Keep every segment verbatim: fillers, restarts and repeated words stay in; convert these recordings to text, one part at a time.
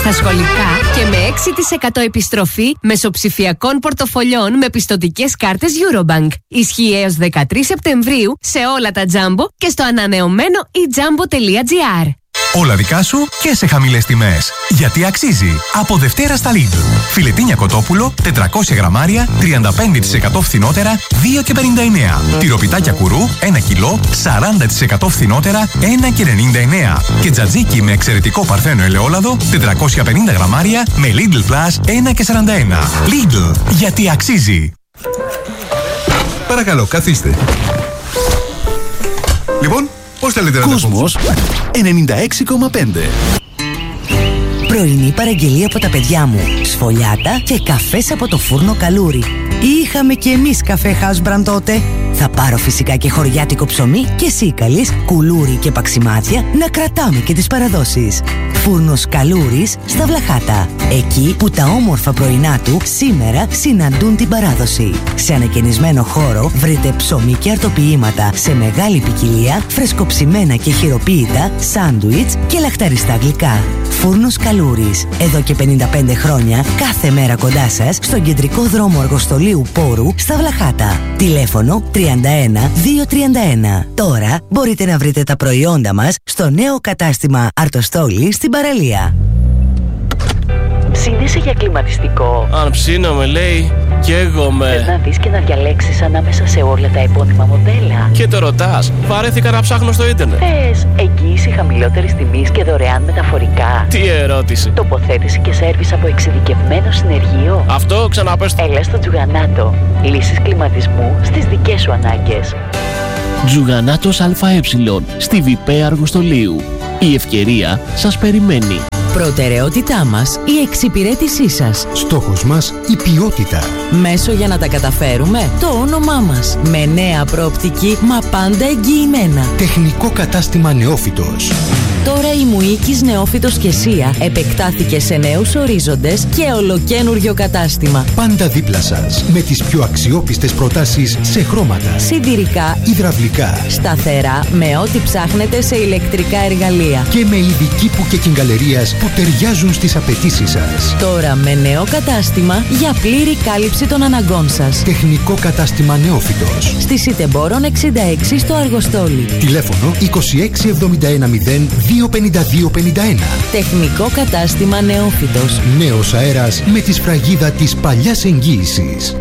στα σχολικά και με έξι τοις εκατό επιστροφή μεσοψηφιακών πορτοφολιών με πιστωτικές κάρτες Eurobank. Ισχύει έως δεκατρείς Σεπτεμβρίου σε όλα τα Jumbo και στο ανανεωμένο e jumbo τελεία gr. Όλα δικά σου και σε χαμηλές τιμές. Γιατί αξίζει. Από Δευτέρα στα Lidl. Φιλετίνια κοτόπουλο, τετρακόσια γραμμάρια, τριάντα πέντε τοις εκατό φθηνότερα, δύο και πενήντα εννέα. Τυροπιτάκια κουρού, ένα κιλό, σαράντα τοις εκατό φθηνότερα, ένα και ενενήντα εννέα. Και τζατζίκι με εξαιρετικό παρθένο ελαιόλαδο, τετρακόσια πενήντα γραμμάρια, με Lidl Plus, ένα και σαράντα ένα. Lidl. Γιατί αξίζει. Παρακαλώ, καθίστε. Λοιπόν, πώς θέλετε να τα πούμε? Κόσμος ενενήντα έξι κόμμα πέντε. Πρωινή παραγγελία από τα παιδιά μου. Σφολιάτα και καφές από το φούρνο Καλούρι. Είχαμε κι εμείς καφέ House Brand τότε. Θα πάρω φυσικά και χωριάτικο ψωμί και σίκαλης, κουλούρι και παξιμάδια να κρατάμε και τις παραδόσεις. Φούρνος Καλούρης στα Βλαχάτα. Εκεί που τα όμορφα πρωινά του σήμερα συναντούν την παράδοση. Σε ανακαινισμένο χώρο βρείτε ψωμί και αρτοποιήματα σε μεγάλη ποικιλία, φρεσκοψημένα και χειροποίητα, σάντουιτς και λαχταριστά γλυκά. Φούρνος Καλούρης. Εδώ και πενήντα πέντε χρόνια, κάθε μέρα κοντά σας, στον κεντρικό δρόμο Αργοστολίου Πόρου στα Βλαχάτα. Τηλέφωνο τριάντα ένα διακόσια τριάντα ένα. Τώρα μπορείτε να βρείτε τα προϊόντα μας στο νέο κατάστημα Αρτοστόλη στην παραλία. Ψήνεσαι για κλιματιστικό? Αν ψήνομαι, λέει, καίγομαι. Θες να δεις και να διαλέξεις ανάμεσα σε όλα τα επώνυμα μοντέλα? Και το ρωτάς. Βαρέθηκα να ψάχνω στο ίντερνετ. Θες εγγύηση χαμηλότερης τιμής και δωρεάν μεταφορικά? Τι ερώτηση. Τοποθέτηση και σέρβις από εξειδικευμένο συνεργείο? Αυτό ξαναπες. Έλα στο Τζουγανάτο. Λύσεις κλιματισμού στις δικές σου ανάγκες. Τζουγανάτος ΑΕ στη Βιπέ Αργοστολίου. Η ευκαιρία σας περιμένει. Προτεραιότητά μας η εξυπηρέτησή σας. Στόχος μας η ποιότητα. Μέσο για να τα καταφέρουμε το όνομά μας. Με νέα προοπτική μα πάντα εγγυημένα. Τεχνικό κατάστημα Νεόφυτος. Τώρα η Μουίκης Νεόφυτος και Σία επεκτάθηκε σε νέους ορίζοντες και ολοκένουργιο κατάστημα. Πάντα δίπλα σας με τις πιο αξιόπιστες προτάσεις σε χρώματα, σιδηρικά, υδραυλικά, σταθερά με ό,τι ψάχνετε σε ηλεκτρικά εργαλεία και με ειδική που και κιγκαλερίας που ταιριάζουν στις απαιτήσεις σας. Τώρα με νέο κατάστημα για πλήρη κάλυψη των αναγκών σας. Τεχνικό κατάστημα Νεόφυτος. Στη Σιτεμπόρων εξήντα έξι στο Αργοστόλι. Τηλέφωνο είκοσι έξι εβδομήντα ένα μηδέν δύο πενήντα δύο πενήντα ένα. Τεχνικό κατάστημα Νεόφυτος. Νέος αέρας με τη σφραγίδα της παλιάς εγγύησης.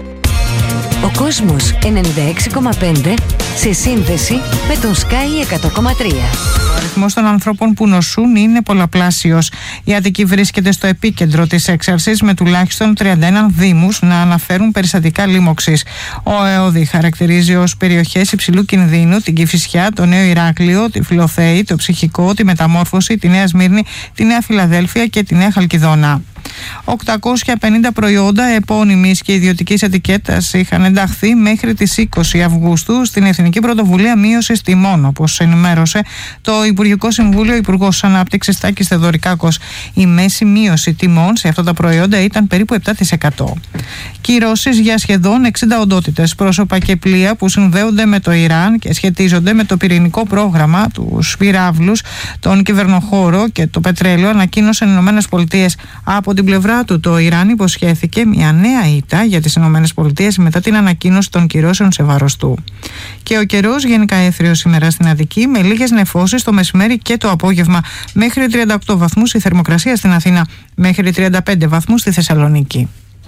Ο κόσμος ενενήντα έξι κόμμα πέντε σε σύνδεση με τον Sky εκατό κόμμα τρία. Ο αριθμός των ανθρώπων που νοσούν είναι πολλαπλάσιος. Η Αττική βρίσκεται στο επίκεντρο της έξαρσης με τουλάχιστον τριάντα ένα δήμους να αναφέρουν περιστατικά λίμωξης. Ο ΕΟΔΗ χαρακτηρίζει ως περιοχές υψηλού κινδύνου την Κηφισιά, το Νέο Ηράκλειο, τη Φιλοθέη, το Ψυχικό, τη Μεταμόρφωση, τη Νέα Σμύρνη, τη Νέα Φιλαδέλφια και τη Νέα Χαλκιδόνα. οκτακόσια πενήντα προϊόντα επώνυμης και ιδιωτικής ετικέτας είχαν ενταχθεί μέχρι τις είκοσι Αυγούστου στην Εθνική Πρωτοβουλία Μείωσης Τιμών, όπως ενημέρωσε το Υπουργικό Συμβούλιο. Υπουργός Ανάπτυξης Τάκης Θεοδωρικάκος. Η μέση μείωση τιμών σε αυτά τα προϊόντα ήταν περίπου επτά τοις εκατό. Κυρώσεις για σχεδόν εξήντα οντότητες, πρόσωπα και πλοία που συνδέονται με το Ιράν και σχετίζονται με το πυρηνικό πρόγραμμα, τους πυράβλους, τον κυβερνοχώρο και το πετρέλαιο, ανακοίνωσαν οι ΗΠΑ. Από την πλευρά του, το Ιράν υποσχέθηκε μια νέα ήττα για τις ΗΠΑ μετά την ανακοίνωση των κυρώσεων σε βάρος του. Και ο καιρός γενικά έθριος σήμερα στην Αττική, με λίγες νεφώσεις το μεσημέρι και το απόγευμα. Μέχρι τριάντα οκτώ βαθμούς η θερμοκρασία στην Αθήνα, μέχρι τριάντα πέντε βαθμούς στη Θεσσαλονίκη.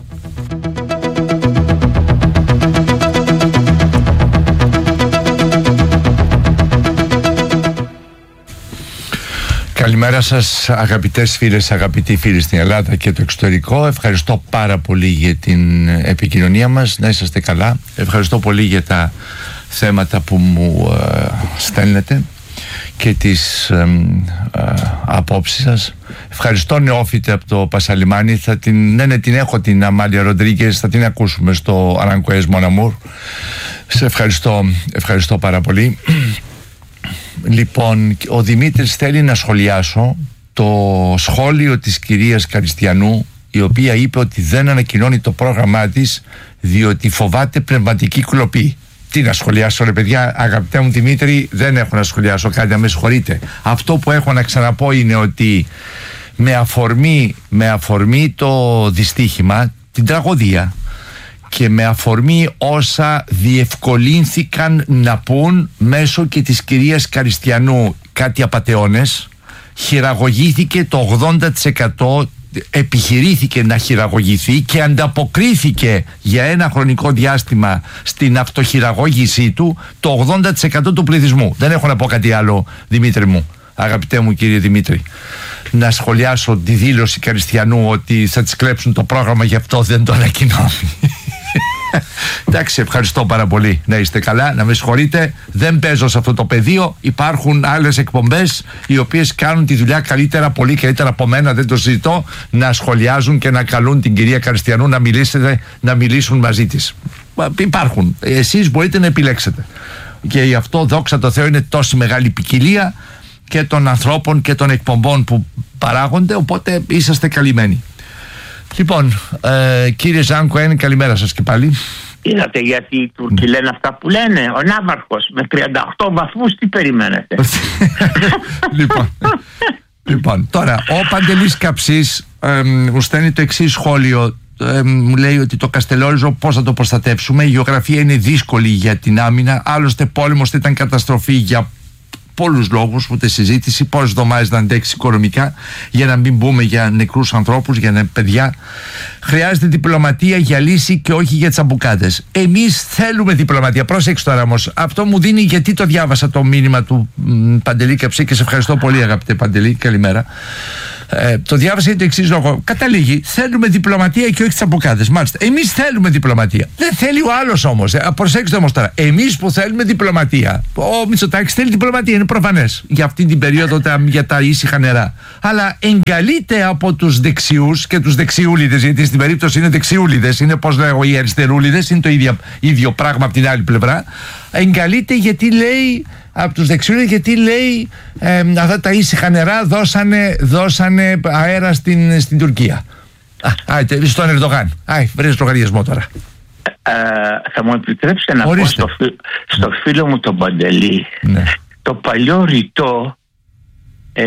Καλημέρα σας αγαπητές φίλες, αγαπητοί φίλοι στην Ελλάδα και το εξωτερικό. Ευχαριστώ πάρα πολύ για την επικοινωνία μας. Να είσαστε καλά. Ευχαριστώ πολύ για τα θέματα που μου ε, στέλνετε και τις ε, ε, απόψεις σας. Ευχαριστώ Νεόφυτε από το Πασαλιμάνι. Θα την, ναι, ναι, την έχω την Αμάλια Ροντρίγκες, θα την ακούσουμε στο Αρανκοές Μοναμούρ. Σε ευχαριστώ, ευχαριστώ πάρα πολύ. Λοιπόν, ο Δημήτρης θέλει να σχολιάσω το σχόλιο της κυρίας Καριστιανού, η οποία είπε ότι δεν ανακοινώνει το πρόγραμμά της διότι φοβάται πνευματική κλοπή. Τι να σχολιάσω ρε παιδιά, αγαπητέ μου Δημήτρη, δεν έχω να σχολιάσω κάτι, να με συγχωρείτε. Αυτό που έχω να ξαναπώ είναι ότι με αφορμή, με αφορμή το δυστύχημα, την τραγωδία, και με αφορμή όσα διευκολύνθηκαν να πούν μέσω και της κυρίας Καριστιανού κάτι απατεώνες, χειραγωγήθηκε το ογδόντα τοις εκατό, επιχειρήθηκε να χειραγωγηθεί και ανταποκρίθηκε για ένα χρονικό διάστημα στην αυτοχειραγώγησή του το ογδόντα τοις εκατό του πληθυσμού. Δεν έχω να πω κάτι άλλο, Δημήτρη μου, αγαπητέ μου κύριε Δημήτρη, να σχολιάσω τη δήλωση Καριστιανού ότι θα της κλέψουν το πρόγραμμα, γι' αυτό δεν το ανακοινώνει. Εντάξει, ευχαριστώ πάρα πολύ. Να είστε καλά, να με συγχωρείτε. Δεν παίζω σε αυτό το πεδίο. Υπάρχουν άλλες εκπομπές οι οποίες κάνουν τη δουλειά καλύτερα, πολύ καλύτερα από μένα. Δεν το συζητώ. Να σχολιάζουν και να καλούν την κυρία Καριστιανού να μιλήσετε, να μιλήσουν μαζί της. Υπάρχουν. Εσείς μπορείτε να επιλέξετε. Και γι' αυτό, δόξα τω Θεώ, είναι τόση μεγάλη ποικιλία και των ανθρώπων και των εκπομπών που παράγονται. Οπότε είσαστε καλυμμένοι. Λοιπόν, ε, κύριε Ζάνκοεν, καλημέρα σας και πάλι. Είδατε γιατί οι Τούρκοι λένε αυτά που λένε. Ο Ναύαρχος με τριάντα οκτώ βαθμούς, τι περιμένετε? λοιπόν, λοιπόν, τώρα, ο Παντελής Καψής ε, μου στέλνει το εξής σχόλιο. Ε, μου λέει ότι το Καστελόριζο πώς θα το προστατεύσουμε? Η γεωγραφία είναι δύσκολη για την άμυνα. Άλλωστε πόλεμος θα ήταν καταστροφή για πολλούς λόγους, ούτε συζήτηση. Πόσες εβδομάδες να αντέξει οικονομικά, για να μην μπούμε για νεκρούς ανθρώπους, για να, παιδιά. Χρειάζεται διπλωματία για λύση και όχι για τσαμπουκάδες. Εμείς θέλουμε διπλωματία. Πρόσεξε τώρα όμως. Αυτό μου δίνει, γιατί το διάβασα το μήνυμα του μ, Παντελή Καψή, και σε ευχαριστώ πολύ, αγαπητέ Παντελή. Καλημέρα. Ε, το διάβασα για το εξής λόγο. Καταλήγει, θέλουμε διπλωματία και όχι τσαμπουκάδες. Μάλιστα. Εμείς θέλουμε διπλωματία. Δεν θέλει ο άλλος όμως. Ε, προσέξτε όμως τώρα. Εμείς που θέλουμε διπλωματία. Ο Μητσοτάκης θέλει διπλωματία. Είναι προφανές. Για αυτή την περίοδο, τα, για τα ήσυχα νερά. Αλλά εγκαλείται από τους δεξιούς και τους δεξιούλιδες. Γιατί στην περίπτωση είναι δεξιούλιδες. Είναι, πώς λέγω, οι αριστερούλιδες. Είναι το ίδιο, ίδιο πράγμα από την άλλη πλευρά. Εγκαλείται γιατί λέει. Από τους δεξιούς, γιατί λέει ε, αυτά τα ήσυχα νερά δώσανε, δώσανε αέρα στην, στην Τουρκία. Α, α, στον Ερντογάν. Α, βρες λογαριασμό τώρα. Ε, θα μου επιτρέψετε να Ορίστε. πω στο, στο φίλο μου τον Παντελή, ναι, το παλιό ρητό ε,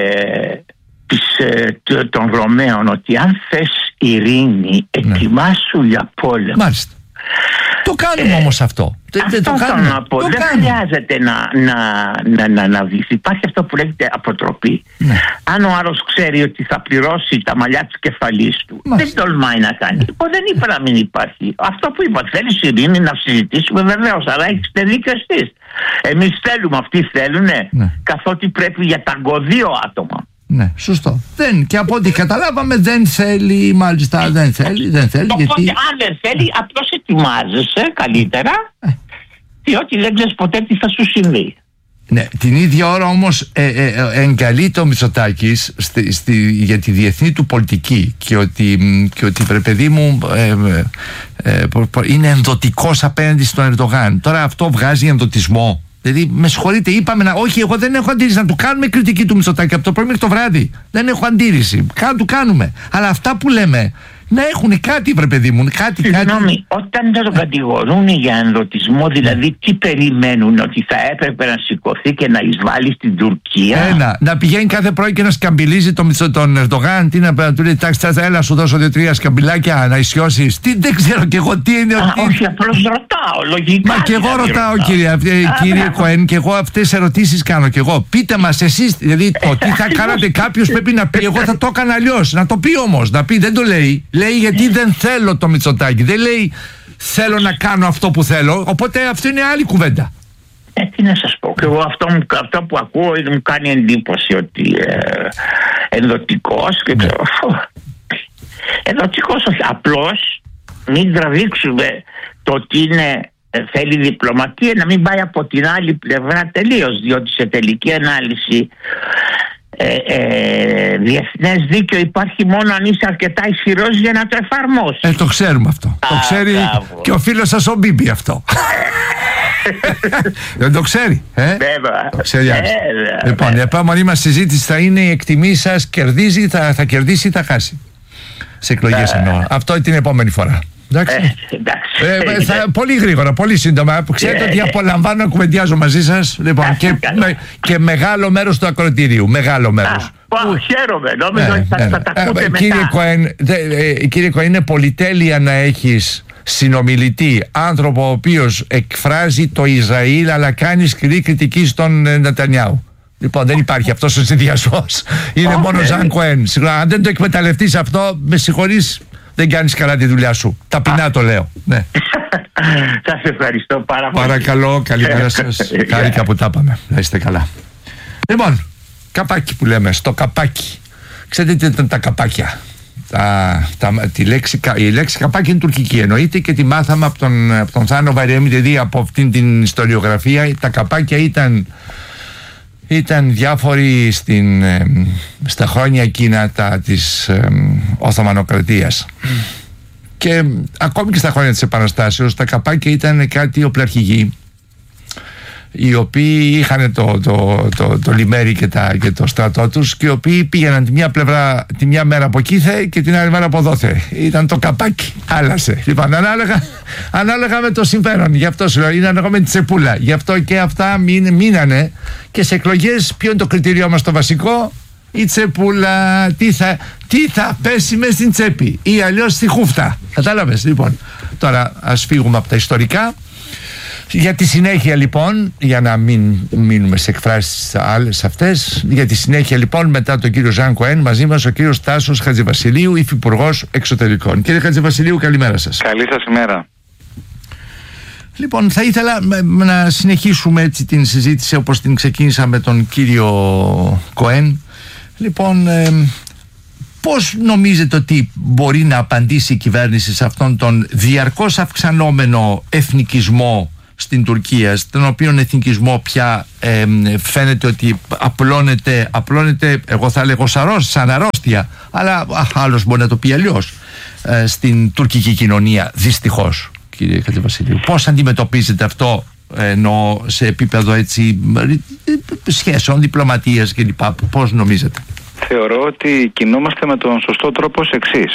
της, ε, των Ρωμαίων, ότι αν θες ειρήνη, ετοιμάσου ναι. για πόλεμο. Μάλιστα. Το κάνουμε ε, όμως αυτό. Αυτό το κάνω να πω. Το δεν κάνουμε. Χρειάζεται να, να, να, να αναβληθεί. Υπάρχει αυτό που λέγεται αποτροπή. Ναι. Αν ο άλλος ξέρει ότι θα πληρώσει τα μαλλιά της κεφαλής του, Μάλιστα. δεν τολμάει να κάνει. Ναι. Λοιπόν, δεν είπα να μην υπάρχει. Αυτό που είπα, θέλεις ειρήνη να συζητήσουμε, βεβαίως, αλλά έχετε δίκιο εσείς. Εμείς θέλουμε, αυτοί θέλουν, ναι. καθότι πρέπει για ταγκωδίο άτομα. Ναι, σωστό. Δεν, και από ό,τι καταλάβαμε δεν θέλει, μάλιστα δεν θέλει, δεν θέλει. Οπότε γιατί... αν δεν θέλει, απλώς ετοιμάζεσαι καλύτερα, ε. διότι δεν ξέρεις ποτέ τι θα σου συμβεί. Ναι, την ίδια ώρα όμως ε, ε, εγκαλείται ο Μητσοτάκης στη, στη, για τη διεθνή του πολιτική και ότι, και ότι βρε παιδί μου ε, ε, ε, είναι ενδοτικός απέναντι στον Ερντογάν. Τώρα αυτό βγάζει ενδοτισμό. Δηλαδή, με συγχωρείτε, είπαμε να. Όχι, εγώ δεν έχω αντίρρηση να του κάνουμε κριτική του Μητσοτάκη από το πρωί μέχρι το βράδυ. Δεν έχω αντίρρηση. Καν του κάνουμε. Αλλά αυτά που λέμε να έχουν κάτι, βρε παιδί μου. Κάτι, Συγγνώμη, κάτι... όταν δεν τον κατηγορούν για ενδοτισμό, δηλαδή τι περιμένουν, ότι θα έπρεπε να σηκωθεί και να εισβάλλει στην Τουρκία? Ένα, να πηγαίνει κάθε πρωί και να σκαμπιλίζει τον, τον Ερντογάν. Τι να του λέει, τάξη, έλα σου δώσω δύο-τρία σκαμπιλάκια να ισιώσεις. Τι, δεν ξέρω κι εγώ τι είναι. Α, τι... Όχι, απλώς ρωτάω, λογικά. Μα και εγώ ρωτάω, κύριε, Α, κύριε Κοέν, και εγώ αυτές τις ερωτήσεις κάνω κι εγώ. Πείτε μας εσείς, δηλαδή, το τι θα κάνατε, κάποιος πρέπει να πει. Εγώ θα το έκανα αλλιώς. Να το πει όμως, να πει, δεν το λέει. Λέει γιατί δεν θέλω το Μητσοτάκη. Δεν λέει θέλω να κάνω αυτό που θέλω. Οπότε αυτό είναι άλλη κουβέντα. Ε, τι να σας πω. Και εγώ αυτό, αυτό που ακούω μου κάνει εντύπωση ότι ε, ενδοτικός και ξέρω. Ενδοτικός όχι. Απλώς μην τραβήξουμε το ότι είναι, θέλει διπλωματία, να μην πάει από την άλλη πλευρά τελείως. Διότι σε τελική ανάλυση Ε, ε, διεθνές δίκαιο υπάρχει μόνο αν είσαι αρκετά ισχυρός για να το εφαρμόσεις. Ε, το ξέρουμε αυτό. Α, το ξέρει μπράβο. Και ο φίλος σας ο Μπίμπι αυτό. Δεν το ξέρει, ε? Βέβαια. Το ξέρει. Ε, λοιπόν, η επόμενη μας συζήτηση θα είναι η εκτιμή σας κερδίζει, θα, θα κερδίσει ή θα χάσει. Σε εκλογές εννοώ. Αυτό την επόμενη φορά. Εντάξει. Ε, εντάξει. Ε, θα, πολύ γρήγορα, πολύ σύντομα. Ξέρετε ε, ότι ε, απολαμβάνω να κουβεντιάζω μαζί σας. Λοιπόν, και, με, και μεγάλο μέρος του ακροατηρίου. Μεγάλο μέρος. Που... Χαίρομαι, νόμιζα ότι θα, θα τα ακούτε ε, μετά. Κύριε Κοέν, δε, ε, κύριε Κοέν, είναι πολυτέλεια να έχεις συνομιλητή, άνθρωπο ο οποίος εκφράζει το Ισραήλ αλλά κάνει σκληρή κριτική στον ε, Νετανιάου. Λοιπόν, δεν υπάρχει αυτός ο συνδυασμός. Είναι okay. μόνο Ζαν Κοέν. Αν δεν το εκμεταλλευτείς αυτό, με συγχωρείς, δεν κάνεις καλά τη δουλειά σου. Ταπεινά το λέω. Ναι. Σας ευχαριστώ πάρα πολύ. Παρακαλώ, καλημέρα σας. Χάρηκα που τα είπαμε. Να είστε καλά. Λοιπόν, καπάκι που λέμε, στο καπάκι. Ξέρετε τι ήταν τα καπάκια? Τα, τα, τη λέξη, η λέξη καπάκι είναι τουρκική, εννοείται, και τη μάθαμε από τον, από τον Θάνο Βαριέμι, δηλαδή από αυτήν την ιστοριογραφία. Τα καπάκια ήταν, ήταν διάφοροι στην, ε, στα χρόνια εκείνα τα, της ε, Οθωμανοκρατίας. Και ακόμη και στα χρόνια της Επαναστάσεως τα καπάκια ήταν κάτι οπλαρχηγοί, οι οποίοι είχαν το, το, το, το λιμέρι και, τα, και το στρατό τους, και οι οποίοι πήγαιναν τη μια πλευρά τη μια μέρα από εκεί θε και την άλλη μέρα από δόθε. Ήταν το καπάκι, άλλασε. Λοιπόν, ανάλογα, ανάλογα με το συμφέρον. Γι' αυτό σου λέω, είναι ανάλογα με τη τσεπούλα. Γι' αυτό και αυτά μείν, μείνανε. Και σε εκλογές, ποιο είναι το κριτήριό μας το βασικό? Η τσεπούλα. Τι θα, τι θα πέσει μέσα στην τσέπη, ή αλλιώς στη χούφτα. Κατάλαβες? Λοιπόν, τώρα ας φύγουμε από τα ιστορικά. Για τη συνέχεια λοιπόν, για να μην μείνουμε σε εκφράσεις άλλες αυτές, για τη συνέχεια λοιπόν, μετά τον κύριο Ζαν Κοέν, μαζί μας ο κύριος Τάσος Χατζηβασιλείου, υφυπουργός εξωτερικών. Κύριε Χατζηβασιλείου, καλημέρα σας. Καλή σας ημέρα. Λοιπόν, θα ήθελα να συνεχίσουμε έτσι την συζήτηση όπως την ξεκίνησα με τον κύριο Κοέν. Λοιπόν, ε, πώς νομίζετε ότι μπορεί να απαντήσει η κυβέρνηση σε αυτόν τον διαρκώς αυξανόμενο εθνικισμό στην Τουρκία, στον οποίο εθνικισμό πια ε, φαίνεται ότι απλώνεται, απλώνεται, εγώ θα λέγω σαν αρρώστια, αλλά άλλος μπορεί να το πει αλλιώς, ε, στην τουρκική κοινωνία, δυστυχώς, κύριε Χατζηβασιλείου? Πώς αντιμετωπίζετε αυτό, ενώ σε επίπεδο έτσι σχέσεων, διπλωματίας κλπ? Πώς νομίζετε? Θεωρώ ότι κινούμαστε με τον σωστό τρόπο ως εξής.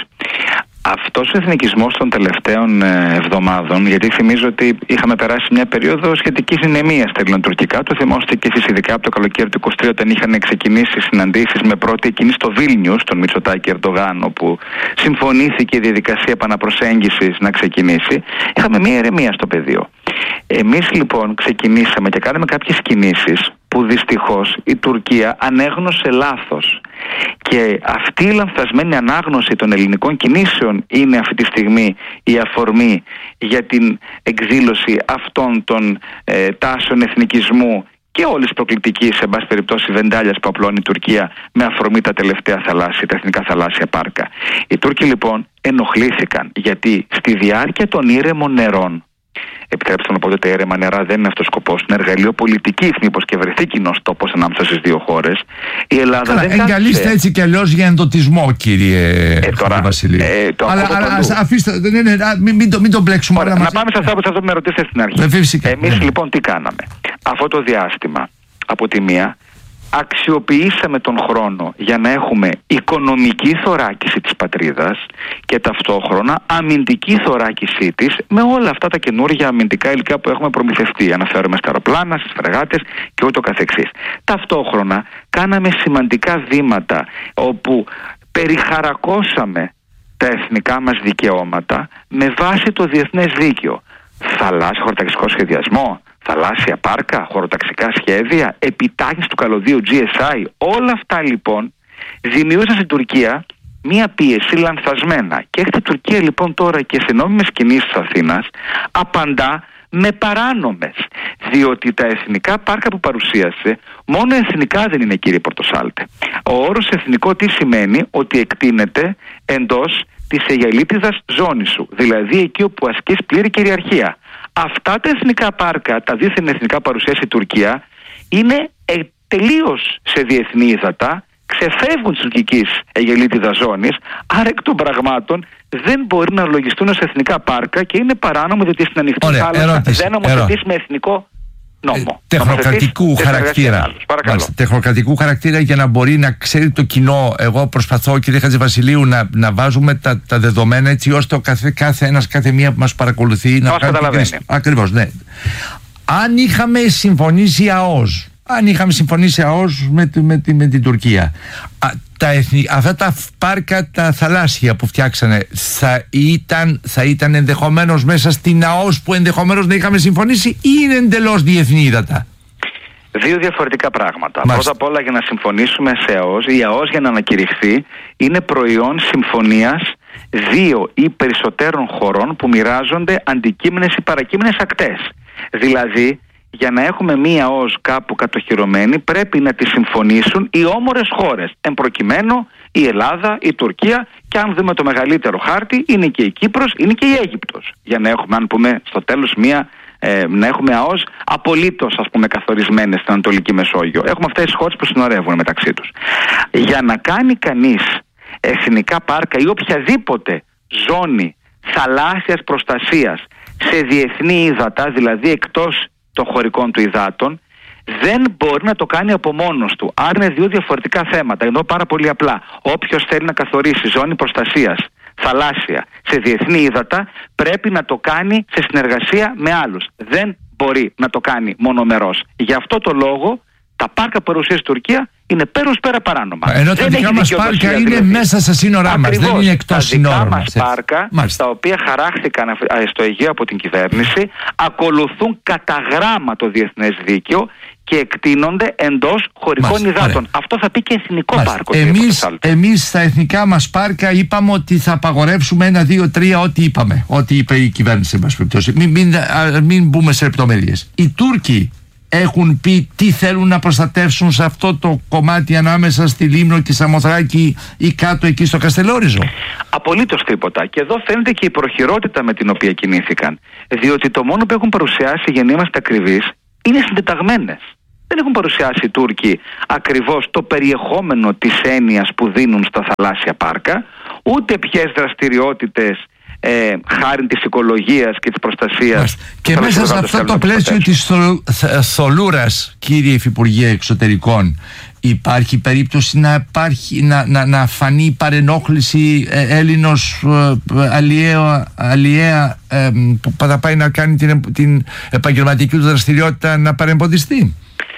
Αυτός ο εθνικισμός των τελευταίων εβδομάδων, γιατί θυμίζω ότι είχαμε περάσει μια περίοδο σχετικής ηνεμίας στα ελληνοτουρκικά, το θυμόστε και εσείς ειδικά από το καλοκαίρι του είκοσι τρία, όταν είχαν ξεκινήσει συναντήσεις με πρώτη εκείνη στο Βίλνιους, τον Μητσοτάκη Ερντογάν, όπου συμφωνήθηκε η διαδικασία επαναπροσέγγισης να ξεκινήσει. Είχαμε μια ηρεμία στο πεδίο. Εμείς λοιπόν ξεκινήσαμε και κάναμε κάποιες κινήσεις που δυστυχώς η Τουρκία ανέγνωσε λάθος. Και αυτή η λανθασμένη ανάγνωση των ελληνικών κινήσεων είναι αυτή τη στιγμή η αφορμή για την εκδήλωση αυτών των ε, τάσεων εθνικισμού και όλης προκλητικής, σε πάση περιπτώσει, βεντάλιας που απλώνει η Τουρκία με αφορμή τα τελευταία θαλάσσια, τα εθνικά θαλάσσια πάρκα. Οι Τούρκοι λοιπόν ενοχλήθηκαν, γιατί στη διάρκεια των ήρεμων νερών, επιτρέψτε να πω ότι τα ήρεμα νερά δεν είναι αυτός ο σκοπός, είναι εργαλείο πολιτικής, μήπως και βρεθεί κοινός τόπος ανάμεσα στις δύο χώρες. Η Ελλάδα Καλά, δεν εγκαλείστε κάθισε... έτσι κι αλλιώς για εντοτισμό, κύριε ε, τώρα, Βασιλείου. Ε, το αλλά αλλά ας, αφήστε, ναι, ναι, μην, μην, το, μην το μπλέξουμε. Ωραία, να μας... πάμε σε αυτό, σε αυτό που με ρωτήσετε στην αρχή. Εμείς ναι. λοιπόν τι κάναμε? Αυτό το διάστημα, από τη μία, αξιοποιήσαμε τον χρόνο για να έχουμε οικονομική θωράκιση της πατρίδας και ταυτόχρονα αμυντική θωράκισή της με όλα αυτά τα καινούργια αμυντικά υλικά που έχουμε προμηθευτεί. Αναφέρομαι στα αεροπλάνα, στις φρεγάτες και ούτω καθεξής. Ταυτόχρονα κάναμε σημαντικά βήματα όπου περιχαρακώσαμε τα εθνικά μας δικαιώματα με βάση το διεθνές δίκαιο. Θαλάσσιο χωροταξικό σχεδιασμό, θαλάσσια πάρκα, χωροταξικά σχέδια, επιτάχυνση του καλωδίου τζι ες άι, όλα αυτά λοιπόν δημιούργησαν στην Τουρκία μία πίεση λανθασμένα. Και έρχεται η Τουρκία λοιπόν τώρα και σε νόμιμες κινήσεις της Αθήνας απαντά με παράνομες. Διότι τα εθνικά πάρκα που παρουσίασε, μόνο εθνικά δεν είναι, κύριε Πορτοσάλτε. Ο όρος εθνικό τι σημαίνει? Ότι εκτείνεται εντός της αιγελίτιδας ζώνης σου, δηλαδή εκεί όπου ασκείς πλήρη κυριαρχία. Αυτά τα εθνικά πάρκα, τα δίθεν εθνικά παρουσίασε η Τουρκία, είναι ε, τελείως σε διεθνή ύδατα, ξεφεύγουν της τουρκικής αιγελίτιδας ζώνης, άρα εκ των πραγμάτων δεν μπορεί να λογιστούν ως εθνικά πάρκα και είναι παράνομο, διότι στην ανοιχτή θάλασσα δεν νομοθετείς με εθνικό νόμο. Τεχνοκρατικού χαρακτήρα. Μάλιστα, τεχνοκρατικού χαρακτήρα για να μπορεί να ξέρει το κοινό. Εγώ προσπαθώ, κύριε Χατζηβασιλείου, να, να βάζουμε τα, τα δεδομένα έτσι ώστε ο κάθε, κάθε ένας, κάθε μία που μας παρακολουθεί να, να καταλαβαίνει. Ακριβώς, ναι. Αν είχαμε συμφωνήσει ΑΟΣ, αν είχαμε συμφωνήσει ΑΟΣ με, με, με, με την Τουρκία, α, τα εθνι, αυτά τα πάρκα τα θαλάσσια που φτιάξανε θα ήταν, θα ήταν ενδεχομένως μέσα στην ΑΟΣ που ενδεχομένως να είχαμε συμφωνήσει, ή είναι εντελώς διεθνή ύδατα? Δύο διαφορετικά πράγματα. Μάλιστα. Πρώτα απ' όλα, για να συμφωνήσουμε σε ΑΟΣ, η ΑΟΣ για να ανακηρυχθεί είναι προϊόν συμφωνίας δύο ή περισσότερων χωρών που μοιράζονται αντικείμενες ή παρακείμενες ακτές. Δηλαδή, για να έχουμε μία ΑΟΣ κάπου κατοχυρωμένη, πρέπει να τη συμφωνήσουν οι όμορες χώρες. Εν προκειμένου η Ελλάδα, η Τουρκία, και αν δούμε το μεγαλύτερο χάρτη, είναι και η Κύπρος, είναι και η Αίγυπτος. Για να έχουμε, αν πούμε στο τέλος, μία, ε, να έχουμε ΑΟΣ απολύτως, ας πούμε, καθορισμένες στην Ανατολική Μεσόγειο. Έχουμε αυτές τις χώρες που συνορεύουν μεταξύ τους. Για να κάνει κανείς εθνικά πάρκα ή οποιαδήποτε ζώνη θαλάσσιας προστασίας σε διεθνή ύδατα, δηλαδή εκτός των χωρικών του υδάτων, δεν μπορεί να το κάνει από μόνος του. Άρα είναι δύο διαφορετικά θέματα. Ενώ πάρα πολύ απλά, όποιος θέλει να καθορίσει ζώνη προστασίας θαλάσσια σε διεθνή ύδατα, πρέπει να το κάνει σε συνεργασία με άλλους. Δεν μπορεί να το κάνει μονομερός. Γι' αυτό το λόγο τα πάρκα που παρουσίασε η Τουρκία είναι πέρος πέρα παράνομα. Ενώ τα δικά μας πάρκα είναι δηλαδή μέσα στα σύνορά μας, δεν είναι εκτός σύνορων. Τα δικά μας πάρκα, Μάλιστα. τα οποία χαράχθηκαν στο Αιγαίο από την κυβέρνηση, ακολουθούν κατά γράμμα το διεθνές δίκαιο και εκτείνονται εντός χωρικών Μάλιστα. υδάτων. Ωραία. Αυτό θα πει και εθνικό Μάλιστα. πάρκο. Εμείς, εμείς στα εθνικά μας πάρκα είπαμε ότι θα απαγορεύσουμε ένα, δύο, τρία, ό,τι είπαμε. Ό,τι είπε η κυβέρνηση, μας περιπτώσει. Μην, μην, μην μπούμε σε λεπτομέρειες. Οι Τούρκοι έχουν πει τι θέλουν να προστατεύσουν σε αυτό το κομμάτι ανάμεσα στη Λίμνο και Σαμοθράκη ή κάτω εκεί στο Καστελόριζο? Απολύτως τίποτα. Και εδώ φαίνεται και η προχειρότητα με την οποία κινήθηκαν. Διότι το μόνο που έχουν παρουσιάσει, για να είμαστε ακριβείς, είναι συντεταγμένες. Δεν έχουν παρουσιάσει οι Τούρκοι ακριβώς το περιεχόμενο της έννοιας που δίνουν στα θαλάσσια πάρκα, ούτε ποιες δραστηριότητες Ε, χάρη της οικολογίας και της προστασίας. Και μέσα σε αυτό το πλαίσιο της θολούρας, κύριε Υφυπουργέ Εξωτερικών, υπάρχει περίπτωση να, υπάρχει, να, να, να φανεί παρενόχληση ε, Έλληνος ε, αλλιέα, αλλιέα ε, που θα πάει να κάνει την, την επαγγελματική του δραστηριότητα να παρεμποδιστεί?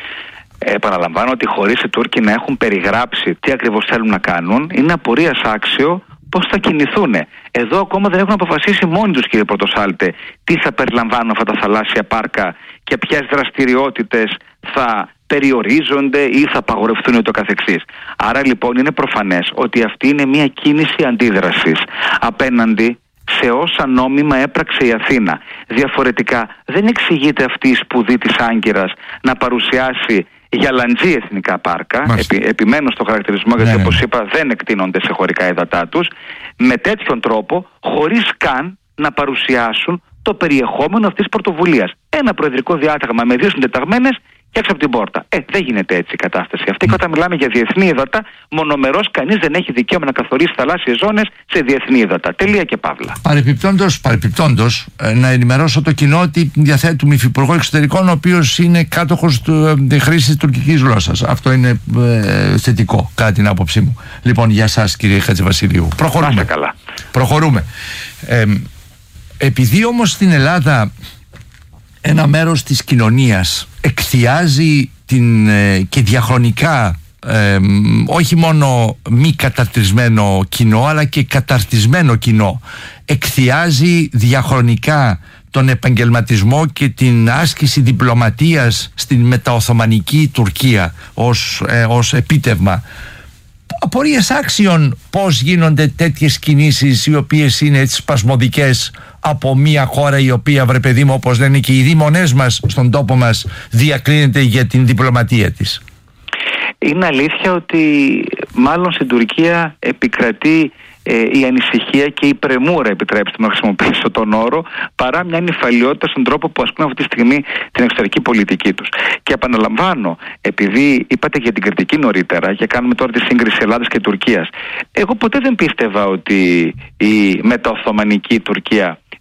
Ε, επαναλαμβάνω ότι χωρίς οι Τούρκοι να έχουν περιγράψει τι ακριβώς θέλουν να κάνουν, είναι απορίας άξιο πώς θα κινηθούν. Εδώ ακόμα δεν έχουν αποφασίσει μόνοι τους, κύριε Πρωτοσάλτε, τι θα περιλαμβάνουν αυτά τα θαλάσσια πάρκα και ποιες δραστηριότητες θα περιορίζονται ή θα απαγορευτούν ούτω καθεξής. Άρα λοιπόν είναι προφανές ότι αυτή είναι μια κίνηση αντίδρασης απέναντι σε όσα νόμιμα έπραξε η Αθήνα. Διαφορετικά δεν εξηγείται αυτή η σπουδή της Άγκυρας να παρουσιάσει γαλαντζή εθνικά πάρκα, επι, επιμένω στο χαρακτηρισμό γιατί ναι, όπως ναι. είπα δεν εκτείνονται σε χωρικά ύδατά τους, με τέτοιον τρόπο χωρίς καν να παρουσιάσουν το περιεχόμενο αυτής της πρωτοβουλίας. Ένα προεδρικό διάταγμα με δύο συντεταγμένες και έξω από την πόρτα. Ε, δεν γίνεται έτσι η κατάσταση αυτή. Και όταν μιλάμε για διεθνή ύδατα, μονομερός κανείς δεν έχει δικαίωμα να καθορίσει θαλάσσιες ζώνες σε διεθνή ύδατα. Τελεία και παύλα. Παρεπιπτόντως, παρεπιπτόντως ε, να ενημερώσω το κοινό ότι διαθέτουμε υφυπουργό εξωτερικών, ο οποίος είναι κάτοχος του ε, χρήσης τουρκικής γλώσσας. Αυτό είναι ε, θετικό, κατά την άποψή μου. Λοιπόν, για σας, κύριε Χατζηβασιλείου. Προχωρούμε. Καλά. Προχωρούμε. Ε, επειδή όμως στην Ελλάδα ένα μέρος της κοινωνίας εκθιάζει την, ε, και διαχρονικά ε, όχι μόνο μη καταρτισμένο κοινό αλλά και καταρτισμένο κοινό, εκθιάζει διαχρονικά τον επαγγελματισμό και την άσκηση διπλωματίας στην μεταοθωμανική Τουρκία ως, ε, ως επίτευγμα. Απορίες άξιων πώς γίνονται τέτοιες κινήσεις οι οποίες είναι έτσι σπασμωδικές από μια χώρα η οποία, βρε παιδί μου, όπως λένε και οι δήμονές μας στον τόπο μας, διακρίνεται για την διπλωματία της. Είναι αλήθεια ότι μάλλον στην Τουρκία επικρατεί ε, η ανησυχία και η πρεμούρα, επιτρέψτε μου να χρησιμοποιήσω τον όρο, παρά μια νυφαλιότητα στον τρόπο που ασκούν αυτή τη στιγμή την εξωτερική πολιτική τους. Και επαναλαμβάνω, επειδή είπατε για την κριτική νωρίτερα και κάνουμε τώρα τη σύγκριση Ελλάδας και Τουρκίας, εγώ ποτέ δεν πίστευα ότι η μεταοθωμανική Τουρκία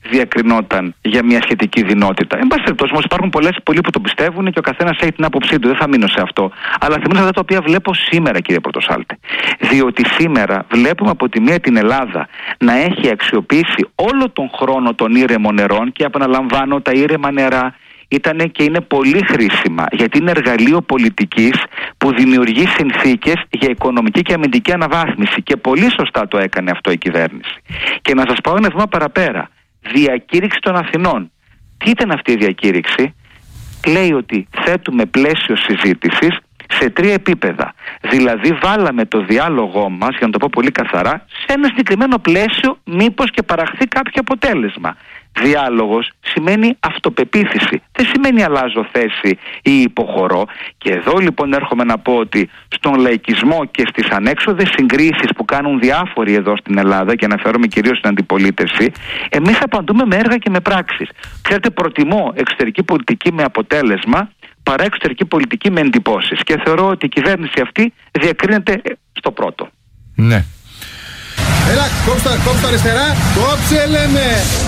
διακρινόταν για μια σχετική δυνότητα. Εν πάση περιπτώσει, όμως υπάρχουν πολλές, πολλοί που το πιστεύουν και ο καθένας έχει την άποψή του. Δεν θα μείνω σε αυτό. Αλλά θα μείνω σε αυτά τα οποία βλέπω σήμερα, κύριε Πρωτοσάλτε. Διότι σήμερα βλέπουμε από τη μία την Ελλάδα να έχει αξιοποιήσει όλο τον χρόνο των ήρεμων νερών, και επαναλαμβάνω, τα ήρεμα νερά ήταν και είναι πολύ χρήσιμα, γιατί είναι εργαλείο πολιτικής που δημιουργεί συνθήκες για οικονομική και αμυντική αναβάθμιση, και πολύ σωστά το έκανε αυτό η κυβέρνηση. Και να σας πάω ένα βήμα παραπέρα. Διακήρυξη των Αθηνών. Τι ήταν αυτή η διακήρυξη? Λέει ότι θέτουμε πλαίσιο συζήτησης σε τρία επίπεδα. Δηλαδή βάλαμε το διάλογό μας, για να το πω πολύ καθαρά, σε ένα συγκεκριμένο πλαίσιο, μήπως και παραχθεί κάποιο αποτέλεσμα. Διάλογος σημαίνει αυτοπεποίθηση, δεν σημαίνει αλλάζω θέση ή υποχωρώ. Και εδώ λοιπόν έρχομαι να πω ότι στον λαϊκισμό και στις ανέξοδες συγκρίσεις που κάνουν διάφοροι εδώ στην Ελλάδα, και αναφέρομαι κυρίως στην αντιπολίτευση, εμείς απαντούμε με έργα και με πράξεις. Ξέρετε, προτιμώ εξωτερική πολιτική με αποτέλεσμα παρά εξωτερική πολιτική με εντυπώσεις, και θεωρώ ότι η κυβέρνηση αυτή διακρίνεται στο πρώτο. Ναι. Έλα, κόψτε, κόψτε αριστερά, κόψε λέμε.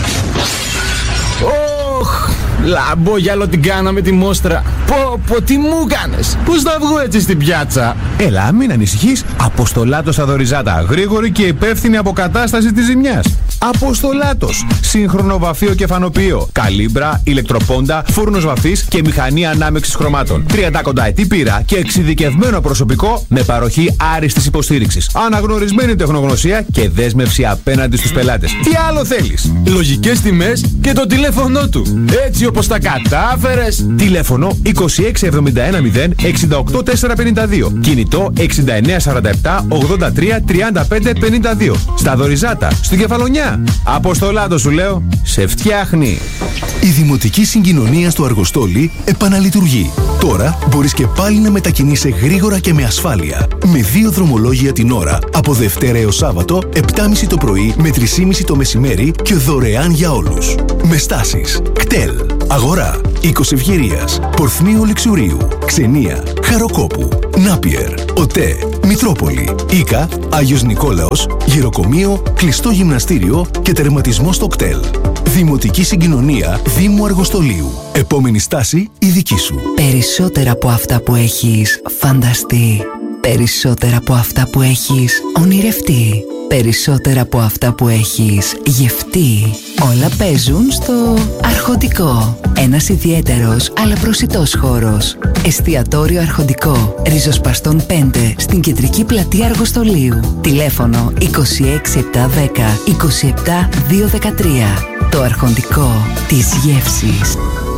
Ωχ, λάμπο γυαλό την κάναμε τη μόστρα. Πω, πω, τι μου κάνες. Πώς θα βγω έτσι στην πιάτσα? Έλα, μην ανησυχείς. Αποστολάτος στα Δωριζάτα. Γρήγορη και υπεύθυνη αποκατάσταση της ζημιάς. Αποστολάτος. Σύγχρονο βαφείο και φανοποιείο. Καλύμπρα, ηλεκτροπόντα, φούρνος βαφής και μηχανή ανάμειξης χρωμάτων. τριάντα κονταετή πείρα και εξειδικευμένο προσωπικό με παροχή άριστης υποστήριξης. Αναγνωρισμένη τεχνογνωσία και δέσμευση απέναντι στους πελάτες. Τι άλλο θέλεις? Λογικές τιμές και το τηλέφωνο του. Έτσι όπως τα κατάφερες. Τηλέφωνο είκοσι έξι εβδομήντα ένα μηδέν εξήντα οκτώ τετρακόσια πενήντα δύο. Κινητό εξήντα εννέα σαράντα επτά ογδόντα τρία τριάντα πέντε πενήντα δύο. Στα Δωριζάτα, στην Κεφαλονιά. Αποστολάτο σου λέω, σε φτιάχνει. Η Δημοτική Συγκοινωνία στο Αργοστόλι επαναλειτουργεί. Τώρα μπορείς και πάλι να μετακινείσαι γρήγορα και με ασφάλεια. Με δύο δρομολόγια την ώρα, από Δευτέρα έως Σάββατο, επτά και μισή το πρωί με τρεις και μισή το μεσημέρι και δωρεάν για όλους. Με στάσεις Κτέλ, Αγορά, Οίκος Ευγερίας, Πορθμίου Λεξουρίου, Ξενία, Χαροκόπου, Νάπιερ, ΟΤΕ, Μητρόπολη, Ίκα, Άγιος Νικόλαος, Γεροκομείο, Κλειστό Γυμναστήριο και τερματισμό στο Κτέλ. Δημοτική Συγκοινωνία Δήμου Αργοστολίου. Επόμενη στάση η δική σου. Περισσότερα από αυτά που έχεις φανταστεί. Περισσότερα από αυτά που έχεις ονειρευτεί. Περισσότερα από αυτά που έχεις γευτεί. Όλα παίζουν στο Αρχοντικό. Ένας ιδιαίτερος αλλά προσιτός χώρος. Εστιατόριο Αρχοντικό. Ριζοσπαστών πέντε στην κεντρική πλατεία Αργοστολίου. Τηλέφωνο είκοσι έξι επτακόσια δέκα είκοσι επτά διακόσια δεκατρία. Το Αρχοντικό της γεύσης.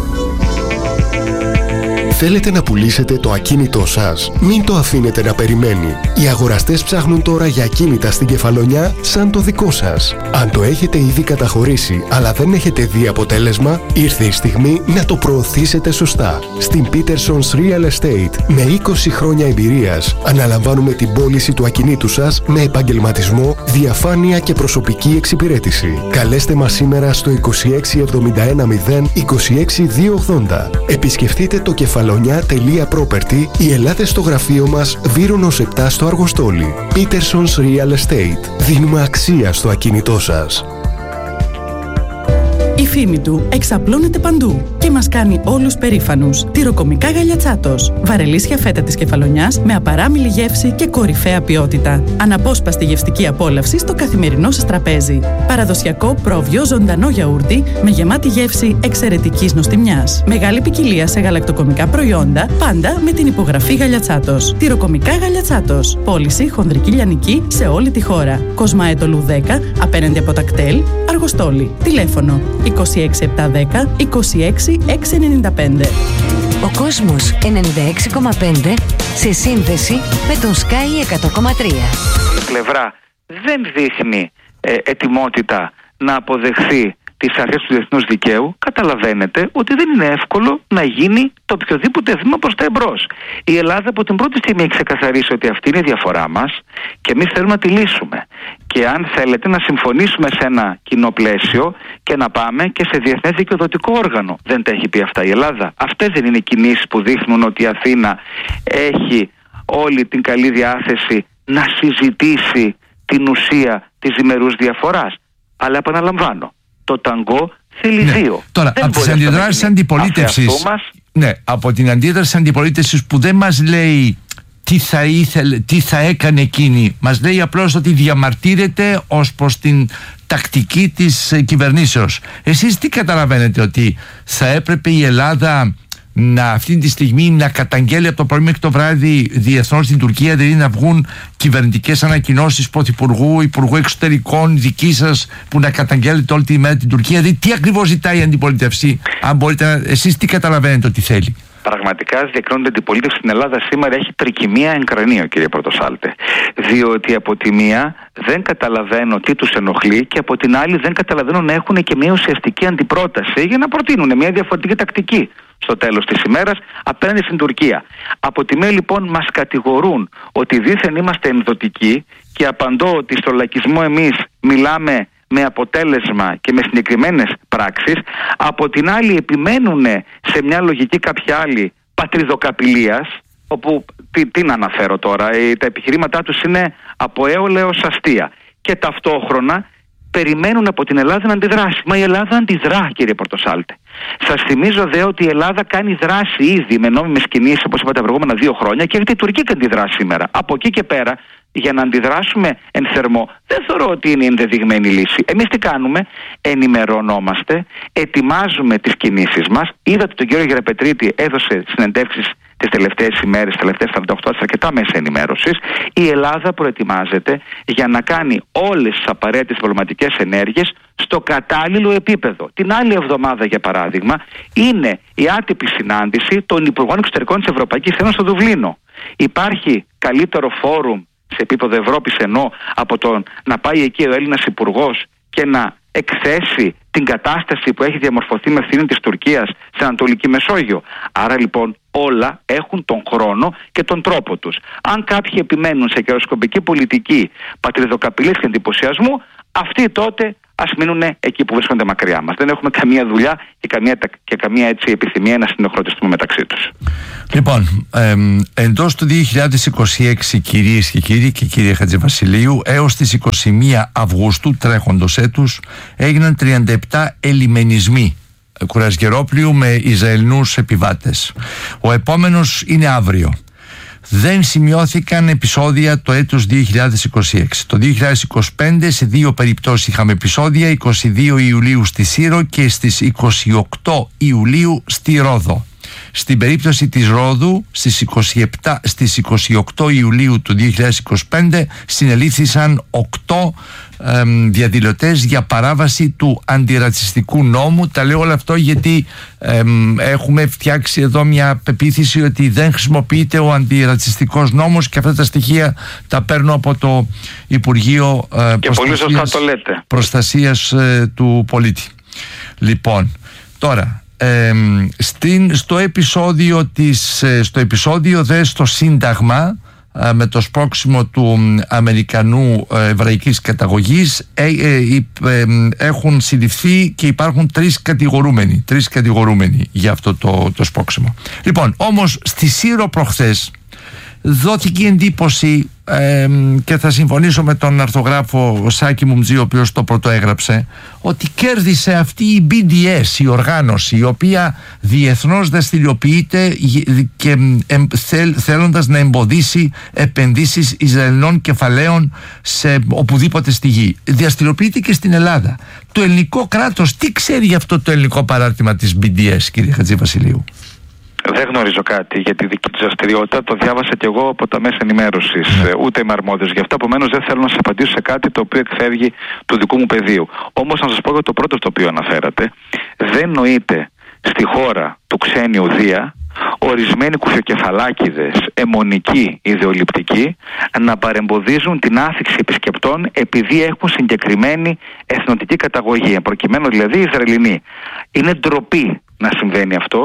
Θέλετε να πουλήσετε το ακίνητό σας? Μην το αφήνετε να περιμένει. Οι αγοραστές ψάχνουν τώρα για ακίνητα στην Κεφαλονιά σαν το δικό σας. Αν το έχετε ήδη καταχωρήσει αλλά δεν έχετε δει αποτέλεσμα, ήρθε η στιγμή να το προωθήσετε σωστά. Στην Peterson's Real Estate, με είκοσι χρόνια εμπειρίας, αναλαμβάνουμε την πώληση του ακινήτου σας με επαγγελματισμό, διαφάνεια και προσωπική εξυπηρέτηση. Καλέστε μας σήμερα στο είκοσι έξι εβδομήντα ένα μηδέν είκοσι έξι διακόσια ογδόντα. Επισκεφτείτε το κεφαλονιά.property ή ελάτε στο γραφείο μας Βύρονος επτά στο Αργοστόλι. Peterson's Real Estate. Δίνουμε αξία στο ακίνητό σας. Η φήμη του εξαπλώνεται παντού και μας κάνει όλους περήφανους. Τυροκομικά Γαλιατσάτος. Βαρελίσια φέτα της Κεφαλονιάς με απαράμιλη γεύση και κορυφαία ποιότητα. Αναπόσπαστη γευστική απόλαυση στο καθημερινό σας τραπέζι. Παραδοσιακό πρόβιο ζωντανό γιαούρτι με γεμάτη γεύση εξαιρετικής νοστιμιάς. Μεγάλη ποικιλία σε γαλακτοκομικά προϊόντα, πάντα με την υπογραφή Γαλιατσάτος. Τυροκομικά Γαλιατσάτος. Πώληση χονδρική λιανική σε όλη τη χώρα. Κοσμάετολου δέκα απέναντι από τα κτέλ, Αργοστόλι. Τηλέφωνο είκοσι έξι επτακόσια δέκα είκοσι έξι εξακόσια ενενήντα πέντε. Ο κόσμος ενενήντα έξι κόμμα πέντε σε σύνδεση με τον Sky εκατό κόμμα τρία. Η πλευρά δεν δείχνει ε, ετοιμότητα να αποδεχθεί τις αρχές του διεθνούς δικαίου. Καταλαβαίνετε ότι δεν είναι εύκολο να γίνει το οποιοδήποτε βήμα προς τα εμπρός. Η Ελλάδα από την πρώτη στιγμή έχει ξεκαθαρίσει ότι αυτή είναι η διαφορά μας και εμείς θέλουμε να τη λύσουμε. Και αν θέλετε να συμφωνήσουμε σε ένα κοινό πλαίσιο και να πάμε και σε διεθνές δικαιοδοτικό όργανο. Δεν τα έχει πει αυτά η Ελλάδα. Αυτές δεν είναι οι κινήσεις που δείχνουν ότι η Αθήνα έχει όλη την καλή διάθεση να συζητήσει την ουσία της διμερούς διαφοράς. Αλλά επαναλαμβάνω, το ταγκό θέλει ναι. δύο. Τώρα, δεν από τις αντιδράσεις αντιπολίτευσης, ναι, από την αντίδραση αντιπολίτευσης που δεν μας λέει τι θα ήθελε, τι θα έκανε εκείνη, μας λέει απλώς ότι διαμαρτύρεται ως προς την τακτική της κυβερνήσεως. Εσείς τι καταλαβαίνετε, ότι θα έπρεπε η Ελλάδα να αυτή τη στιγμή να καταγγέλει από το πρωί μέχρι το βράδυ διεθνώς στην Τουρκία, δηλαδή να βγουν κυβερνητικές ανακοινώσεις Πρωθυπουργού, Υπουργού Εξωτερικών, δική σας, που να καταγγέλλετε όλη τη μέρα την Τουρκία? Δηλαδή τι ακριβώς ζητάει η αντιπολίτευση, αν μπορείτε να, εσείς τι καταλαβαίνετε ότι θέλει? Πραγματικά διακρίνονται η αντιπολίτευση στην Ελλάδα σήμερα έχει τρικυμία εν κρανίο, κύριε Πρωτοσάλτε. Διότι από τη μία δεν καταλαβαίνω τι τους ενοχλεί και από την άλλη δεν καταλαβαίνω να έχουν και μια ουσιαστική αντιπρόταση για να προτείνουν μια διαφορετική τακτική στο τέλος της ημέρας απέναντι στην Τουρκία. Από τη μία λοιπόν μας κατηγορούν ότι δήθεν είμαστε ενδοτικοί και απαντώ ότι στο λαϊκισμό εμείς μιλάμε με αποτέλεσμα και με συγκεκριμένες πράξεις. Από την άλλη επιμένουν σε μια λογική κάποια άλλη πατριδοκαπηλείας, όπου τι, τι να αναφέρω τώρα, ε, τα επιχειρήματά τους είναι από έολα έως αστεία, και ταυτόχρονα περιμένουν από την Ελλάδα να αντιδράσει. Μα η Ελλάδα αντιδρά, κύριε Πορτοσάλτε. Σας θυμίζω δε ότι η Ελλάδα κάνει δράση ήδη με νόμιμες κινήσεις, όπως είπα, τα προηγούμενα δύο χρόνια, και γιατί η Τουρκία αντιδρά σήμερα. Από εκεί και πέρα, για να αντιδράσουμε εν θερμό, δεν θεωρώ ότι είναι η ενδεδειγμένη λύση. Εμείς τι κάνουμε? Ενημερωνόμαστε, ετοιμάζουμε τις κινήσεις μας. Είδατε τον κύριο Γεραπετρίτη έδωσε συνεντεύξεις τις τελευταίες ημέρες, τις τελευταίες σαράντα οκτώ ώρες, αρκετά μέσα ενημέρωσης. Η Ελλάδα προετοιμάζεται για να κάνει όλες τις απαραίτητες διπλωματικές ενέργειες στο κατάλληλο επίπεδο. Την άλλη εβδομάδα, για παράδειγμα, είναι η άτυπη συνάντηση των Υπουργών Εξωτερικών της Ευρωπαϊκής Ένωσης στο Δουβλίνο. Υπάρχει καλύτερο φόρουμ σε επίπεδο Ευρώπης ενώ από το να πάει εκεί ο Έλληνας Υπουργός και να εκθέσει την κατάσταση που έχει διαμορφωθεί με ευθύνη της Τουρκίας στην Ανατολική Μεσόγειο? Άρα λοιπόν όλα έχουν τον χρόνο και τον τρόπο τους. Αν κάποιοι επιμένουν σε καιροσκοπική πολιτική πατριδοκαπηλής και εντυπωσιασμού, αυτοί τότε ας μείνουν εκεί που βρίσκονται μακριά μας. Δεν έχουμε καμία δουλειά και καμία, και καμία έτσι επιθυμία να συνοχρωτιστούμε μεταξύ τους. Λοιπόν, ε, εντός του δύο χιλιάδες είκοσι έξι, κυρίες και κύριοι και κύριε Χατζηβασιλείου, έως τις είκοσι μία Αυγούστου τρέχοντος έτους έγιναν τριάντα επτά ελιμενισμοί κουρασγερόπλοιου με Ισραηλινούς επιβάτες. Ο επόμενος είναι αύριο. Δεν σημειώθηκαν επεισόδια το έτος δύο χιλιάδες είκοσι έξι. Το δύο χιλιάδες είκοσι πέντε σε δύο περιπτώσεις είχαμε επεισόδια, είκοσι δύο Ιουλίου στη Σύρο και στις είκοσι οκτώ Ιουλίου στη Ρόδο. Στην περίπτωση της Ρόδου στις, είκοσι επτά, στις είκοσι οκτώ Ιουλίου του δύο χιλιάδες είκοσι πέντε συνελήφθησαν οκτώ ε, διαδηλωτές για παράβαση του αντιρατσιστικού νόμου. Τα λέω όλο αυτό γιατί ε, έχουμε φτιάξει εδώ μια πεποίθηση ότι δεν χρησιμοποιείται ο αντιρατσιστικός νόμος, και αυτά τα στοιχεία τα παίρνω από το Υπουργείο ε, και πολύ σωστά το λέτε. Προστασίας ε, του Πολίτη. Λοιπόν, τώρα Ε, στην, στο, επεισόδιο της, στο επεισόδιο δε στο Σύνταγμα ε, με το σπρώξιμο του Αμερικανού ε, εβραϊκής καταγωγής ε, ε, ε, έχουν συλληφθεί και υπάρχουν τρεις κατηγορούμενοι τρεις κατηγορούμενοι για αυτό το, το σπρώξιμο. Λοιπόν, όμως στη Σύρο προχθές δόθηκε εντύπωση ε, και θα συμφωνήσω με τον αρθογράφο Σάκη Μουμτζή, ο οποίος το πρωτοέγραψε, ότι κέρδισε αυτή η μπι ντι ες, η οργάνωση η οποία διεθνώς δραστηριοποιείται και ε, θέλ, θέλοντας να εμποδίσει επενδύσεις Ισραηλινών κεφαλαίων σε οπουδήποτε στη γη. Δραστηριοποιείται και στην Ελλάδα. Το ελληνικό κράτος τι ξέρει για αυτό το ελληνικό παράρτημα της μπι ντι ες, κύριε Χατζηβασιλείου? Δεν γνωρίζω κάτι για τη δική του δραστηριότητα. Το διάβασα κι εγώ από τα μέσα ενημέρωσης. Mm. Ούτε είμαι αρμόδιος γι' αυτό. Επομένως, δεν θέλω να σας απαντήσω σε κάτι το οποίο εκφεύγει του δικού μου πεδίου. Όμως, να σας πω για το πρώτο το οποίο αναφέρατε, δεν νοείται στη χώρα του ξένιου Δία ορισμένοι κουφιοκεφαλάκηδες, αιμονικοί, ιδεολειπτικοί, να παρεμποδίζουν την άφιξη επισκεπτών επειδή έχουν συγκεκριμένη εθνοτική καταγωγή, προκειμένου δηλαδή Ισραηλινοί. Είναι ντροπή να συμβαίνει αυτό,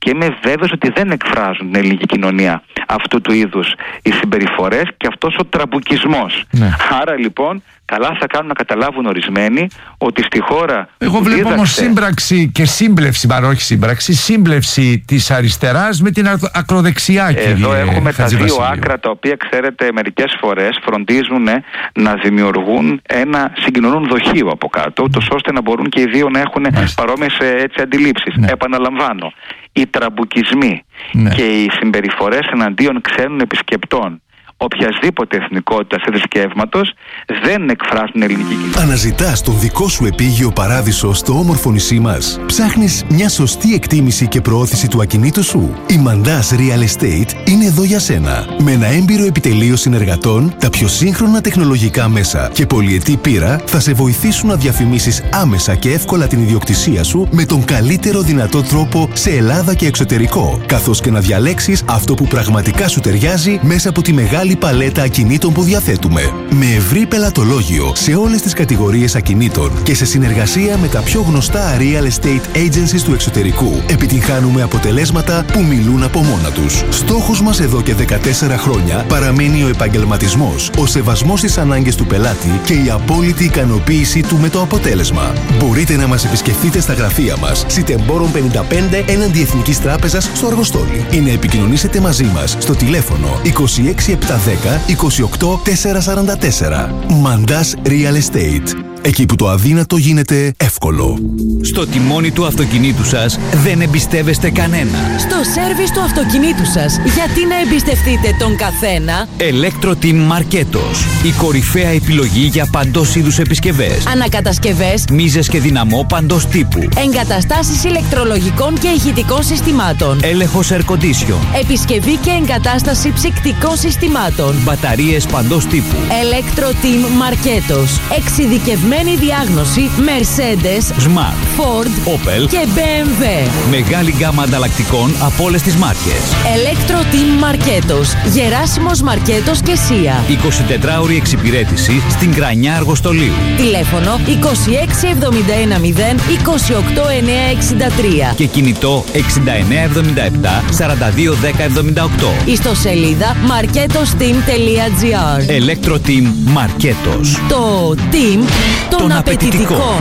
και είμαι βέβαιος ότι δεν εκφράζουν την ελληνική κοινωνία αυτού του είδους οι συμπεριφορές και αυτός ο τραμπουκισμός. Ναι. Άρα λοιπόν καλά θα κάνουν να καταλάβουν ορισμένοι ότι στη χώρα. Εγώ βλέπω δίδαξε... όμως σύμπραξη και σύμπλευση, μάλλον όχι σύμπραξη, σύμπλευση της αριστεράς με την ακροδεξιά, κύριε Εδώ έχουμε τα δύο Βασιλείου. άκρα, τα οποία ξέρετε μερικές φορές φροντίζουν να δημιουργούν ένα συγκοινωνούν δοχείο από κάτω, ούτως ώστε να μπορούν και οι δύο να έχουν παρόμοιες έτσι αντιλήψεις. Ναι. Επαναλαμβάνω, οι τραμπουκισμοί ναι. και οι συμπεριφορές εναντίον ξένων επισκεπτών οποιασδήποτε εθνικότητας ή θρησκεύματος δεν εκφράζουν ελληνική κοινωνία. Αναζητάς τον δικό σου επίγειο παράδεισο στο όμορφο νησί μας. Ψάχνεις μια σωστή εκτίμηση και προώθηση του ακινήτου σου. Η Mandas Real Estate είναι εδώ για σένα. Με ένα έμπειρο επιτελείο συνεργατών, τα πιο σύγχρονα τεχνολογικά μέσα και πολυετή πείρα θα σε βοηθήσουν να διαφημίσεις άμεσα και εύκολα την ιδιοκτησία σου με τον καλύτερο δυνατό τρόπο σε Ελλάδα και εξωτερικό, καθώς και να διαλέξεις αυτό που πραγματικά σου ταιριάζει μέσα από τη μεγάλη παλέτα ακινήτων που διαθέτουμε. Με ευρύ πελατολόγιο σε όλες τις κατηγορίες ακινήτων και σε συνεργασία με τα πιο γνωστά real estate agencies του εξωτερικού, επιτυγχάνουμε αποτελέσματα που μιλούν από μόνα τους. Στόχος μας εδώ και δεκατέσσερα χρόνια παραμένει ο επαγγελματισμός, ο σεβασμός στις ανάγκες του πελάτη και η απόλυτη ικανοποίησή του με το αποτέλεσμα. Μπορείτε να μας επισκεφτείτε στα γραφεία μας, Σιτεμπόρων πενήντα πέντε έναντι Εθνικής Τράπεζας στο Αργοστόλι, ή να επικοινωνήσετε μαζί μας στο τηλέφωνο είκοσι έξι επτακόσια δέκα είκοσι οκτώ τετρακόσια σαράντα τέσσερα. Mandas Real Estate. Εκεί που το αδύνατο γίνεται εύκολο. Στο τιμόνι του αυτοκινήτου σας δεν εμπιστεύεστε κανένα. Στο σέρβις του αυτοκινήτου σας, γιατί να εμπιστευτείτε τον καθένα? Electro-Team Marketos. Η κορυφαία επιλογή για παντός είδους επισκευές. Ανακατασκευές, μίζες και δυναμό παντός τύπου. εγκαταστάσεις ηλεκτρολογικών και ηχητικών συστημάτων. Έλεγχος air condition. Επισκευή και εγκατάσταση ψυκτικών συστημάτων. Μπαταρίες παντός τύπου. Electro-Team Marketos. Εξειδικευμένη διάγνωση Mercedes, Smart, Ford, Opel και μπι εμ ντάμπλιου. Μεγάλη γκάμα ανταλλακτικών από όλες τις μάρκες. Electro-Team Marketos. Γεράσιμος Μαρκέτος και Σία. εικοσιτετράωρη εξυπηρέτηση στην Κρανιά Αργοστολίου. Τηλέφωνο είκοσι έξι εβδομήντα ένα μηδέν είκοσι οκτώ εννιακόσια εξήντα τρία. Και κινητό εξήντα εννέα εβδομήντα επτά σαράντα δύο δέκα εβδομήντα οκτώ. Ιστοσελίδα marketosteam τελεία gr. Electro-Team Marketos. Το team των απαιτητικών.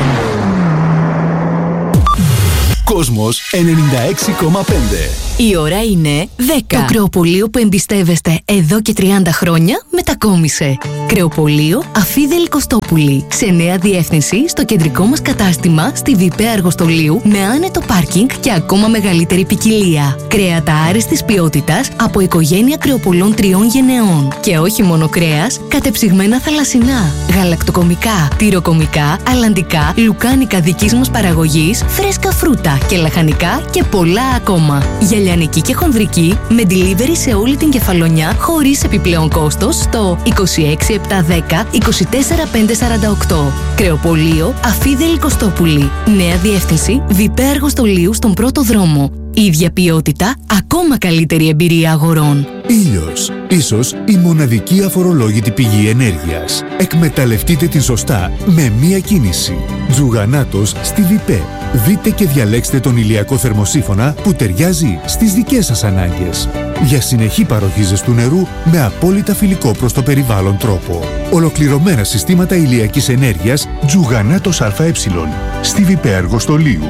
Κόσμος ενενήντα έξι κόμμα πέντε. Η ώρα είναι δέκα. Το κρεοπωλείο που εμπιστεύεστε εδώ και τριάντα χρόνια μετακόμισε. Κρεοπωλείο Αφίδελη Κωστόπουλη. Σε νέα διεύθυνση στο κεντρικό μας κατάστημα στη Βιπέ Αργοστολίου με άνετο πάρκινγκ και ακόμα μεγαλύτερη ποικιλία. Κρέατα άριστης ποιότητας από οικογένεια κρεοπωλών τριών γενεών. Και όχι μόνο κρέας, κατεψυγμένα θαλασσινά, γαλακτοκομικά, τυροκομικά, αλλαντικά, λουκάνικα δικής μας παραγωγής, φρέσκα φρούτα και λαχανικά και πολλά ακόμα. Για λιανική και χονδρική με delivery σε όλη την Κεφαλονιά χωρίς επιπλέον κόστος στο είκοσι έξι επτακόσια δέκα είκοσι τέσσερα πεντακόσια σαράντα οκτώ. Κρεοπωλείο Αφίδελη Κωστόπουλη. Νέα διεύθυνση Βιπέ Αργοστολίου στον πρώτο δρόμο. Ίδια ποιότητα, ακόμα καλύτερη εμπειρία αγορών. Ήλιος. Ίσως η μοναδική αφορολόγητη πηγή ενέργειας. Εκμεταλλευτείτε την σωστά με μία κίνηση. Τζουγανάτος στη Βιπέ. Δείτε και διαλέξτε τον ηλιακό θερμοσύφωνα που ταιριάζει στις δικές σας ανάγκες. Για συνεχή παροχή ζεστού νερού με απόλυτα φιλικό προς το περιβάλλον τρόπο. Ολοκληρωμένα συστήματα ηλιακής ενέργειας Τζουγανάτος ΑΕ στη Βιπέ Αργοστολίου.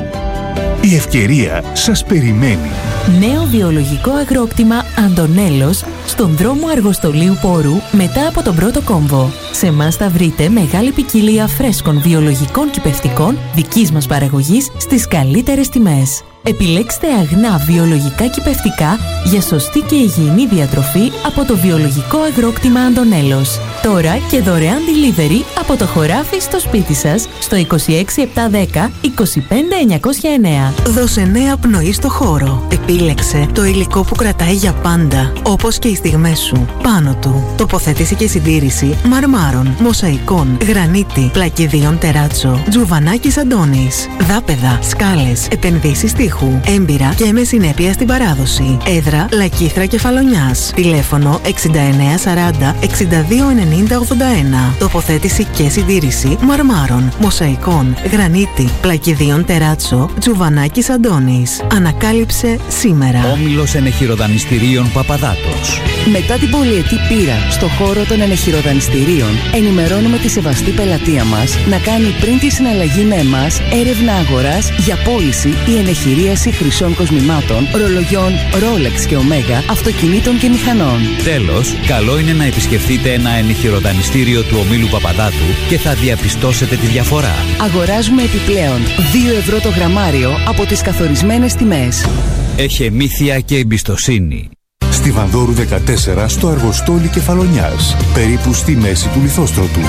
Η ευκαιρία σας περιμένει. Νέο βιολογικό αγρόκτημα Αντωνέλος στον δρόμο Αργοστολίου Πόρου μετά από τον πρώτο κόμβο. Σε εμάς θα βρείτε μεγάλη ποικιλία φρέσκων βιολογικών κυπευτικών δικής μας παραγωγής στις καλύτερες τιμές. Επιλέξτε αγνά βιολογικά κυπευτικά για σωστή και υγιεινή διατροφή από το βιολογικό αγρόκτημα Αντωνέλος. Τώρα και δωρεάν delivery από το χωράφι στο σπίτι σας στο είκοσι έξι επτακόσια δέκα είκοσι πέντε εννιακόσια εννέα. Δώσε νέα πνοή στο χώρο. Επίλεξε το υλικό που κρατάει για πάντα, όπως και οι στιγμές σου. Πάνω του, τοποθέτηση και συντήρηση μαρμάρων, μοσαϊκών, γρανίτη, πλακιδίων τεράτσο, τζουβανάκης Αντώνης, δάπεδα, σκάλες, επενδύσεις τείχου, έμπειρα και με συνέπεια στην παράδοση. Έδρα Λακήθρα Κεφαλονιάς. Τηλέφωνο εξήντα εννέα σαράντα εξήντα δύο ενενήντα πενήντα ογδόντα ένα. Τοποθέτηση και συντήρηση μαρμάρων, μοσαϊκών, γρανίτη, πλακιδίων τεράτσο, Τζουβανάκης Αντώνης. Ανακάλυψε σήμερα. Όμιλος Ενεχειροδανιστηρίων Παπαδάτος. Μετά την πολυετή πείρα στο χώρο των ενεχειροδανιστηρίων, ενημερώνουμε τη σεβαστή πελατεία μας να κάνει πριν τη συναλλαγή με εμάς έρευνα αγοράς για πώληση ή ενεχειρίαση χρυσών κοσμημάτων, ρολογιών Rolex και Omega, αυτοκινήτων και μηχανών. Τέλος, καλό είναι να επισκεφτείτε ένα ενεχειροδανιστήριο του ομίλου Παπαδάτου και θα διαπιστώσετε τη διαφορά. Αγοράζουμε επιπλέον δύο ευρώ το γραμμάριο από τις καθορισμένες τιμές. Εχεμήθεια και εμπιστοσύνη. Στη Βανδόρου δεκατέσσερα στο Αργοστόλι Κεφαλονιάς, περίπου στη μέση του Λιθόστρωτου.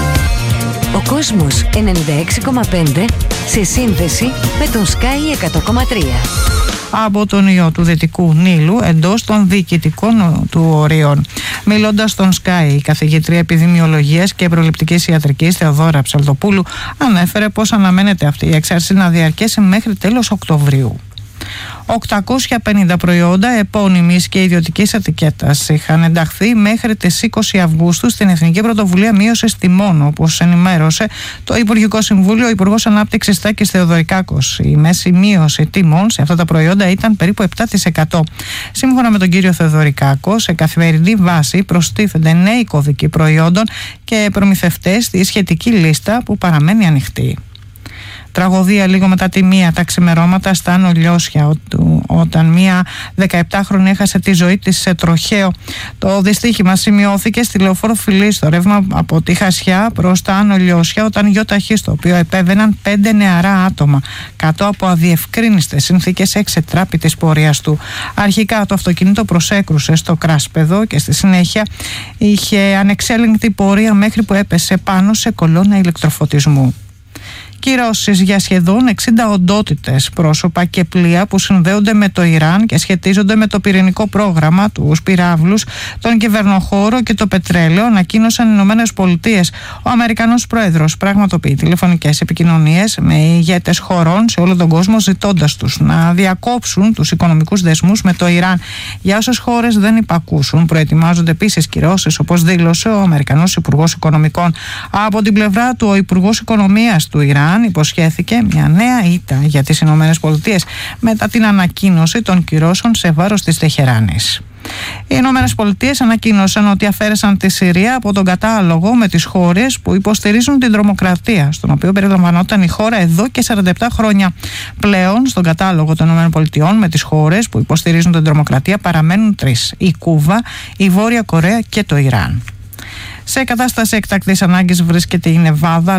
Ο κόσμος ενενήντα έξι κόμμα πέντε σε σύνδεση με τον Sky εκατό κόμμα τρία. Από τον ιό του Δυτικού Νείλου εντός των διοικητικών του ορίων. Μιλώντας στον Sky, η καθηγήτρια επιδημιολογίας και προληπτικής ιατρικής Θεοδώρα Ψαλτοπούλου ανέφερε πως αναμένεται αυτή η έξαρση να διαρκέσει μέχρι τέλος Οκτωβρίου. οκτακόσια πενήντα προϊόντα επώνυμης και ιδιωτικής ετικέτας είχαν ενταχθεί μέχρι τις είκοσι Αυγούστου στην Εθνική Πρωτοβουλία Μείωσης Τιμών, όπως ενημέρωσε το Υπουργικό Συμβούλιο, ο Υπουργός Ανάπτυξης Τάκης Θεοδωρικάκος. Η μέση μείωση τιμών σε αυτά τα προϊόντα ήταν περίπου επτά τοις εκατό. Σύμφωνα με τον κύριο Θεοδωρικάκο, σε καθημερινή βάση προστίθενται νέοι κωδικοί προϊόντων και προμηθευτές στη σχετική λίστα που παραμένει ανοιχτή. Τραγωδία λίγο μετά τη μία τα ξημερώματα στα Άνω Λιώσια, όταν μία δεκαεπτάχρονη έχασε τη ζωή της σε τροχαίο. Το δυστύχημα σημειώθηκε στη λεωφόρο Φιλής στο ρεύμα από τη Χασιά προς τα Άνω Λιώσια, όταν γιο ταχύ, στο οποίο επέβαιναν πέντε νεαρά άτομα κάτω από αδιευκρίνιστες συνθήκες εξετράπη της πορείας του. Αρχικά το αυτοκίνητο προσέκρουσε στο κράσπεδο και στη συνέχεια είχε ανεξέλεγκτη πορεία μέχρι που έπεσε πάνω σε κολόνα ηλεκτροφωτισμού. Κυρώσεις για σχεδόν εξήντα οντότητες, πρόσωπα και πλοία που συνδέονται με το Ιράν και σχετίζονται με το πυρηνικό πρόγραμμα, τους πυράβλους, τον κυβερνοχώρο και το πετρέλαιο, ανακοίνωσαν οι Ηνωμένες Πολιτείες. Ο Αμερικανός Πρόεδρος πραγματοποιεί τηλεφωνικές επικοινωνίες με ηγέτες χωρών σε όλο τον κόσμο, ζητώντας τους να διακόψουν τους οικονομικούς δεσμούς με το Ιράν. Για όσες χώρες δεν υπακούσουν, προετοιμάζονται επίσης κυρώσεις, όπως δήλωσε ο Αμερικανός Υπουργός Οικονομικών. Από την πλευρά του, ο Υπουργός Οικονομίας του Ιράν υποσχέθηκε μια νέα ήττα για τις Ηνωμένες Πολιτείες μετά την ανακοίνωση των κυρώσεων σε βάρος της Τεχεράνης. Οι Ηνωμένες Πολιτείες ανακοίνωσαν ότι αφαίρεσαν τη Συρία από τον κατάλογο με τις χώρες που υποστηρίζουν την τρομοκρατία, στον οποίο περιλαμβανόταν η χώρα εδώ και σαράντα επτά χρόνια. Πλέον, στον κατάλογο των Ηνωμένων Πολιτειών με τις χώρες που υποστηρίζουν την τρομοκρατία παραμένουν τρεις: η Κούβα, η Βόρεια Κορέα και το Ιράν. Σε κατάσταση εκτακτής ανάγκης βρίσκεται η Νεβάδα,